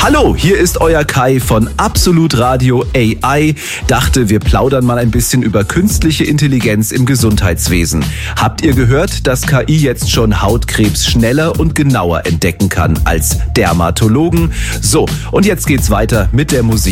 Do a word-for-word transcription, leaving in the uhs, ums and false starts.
Hallo, hier ist euer Kai von Absolut Radio A I. Dachte, wir plaudern mal ein bisschen über künstliche Intelligenz im Gesundheitswesen. Habt ihr gehört, dass K I jetzt schon Hautkrebs schneller und genauer entdecken kann als Dermatologen? So, und jetzt geht's weiter mit der Musik.